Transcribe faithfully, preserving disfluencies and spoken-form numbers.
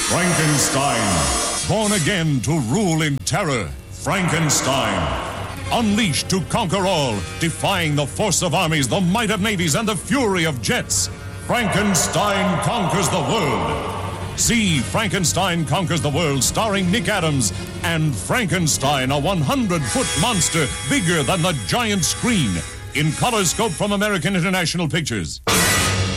Frankenstein, born again to rule in terror. Frankenstein, unleashed to conquer all, defying the force of armies, the might of navies, and the fury of jets. Frankenstein conquers the world. See Frankenstein Conquers the World, starring Nick Adams, and Frankenstein, a one hundred foot monster bigger than the giant screen, in Colorscope from American International Pictures.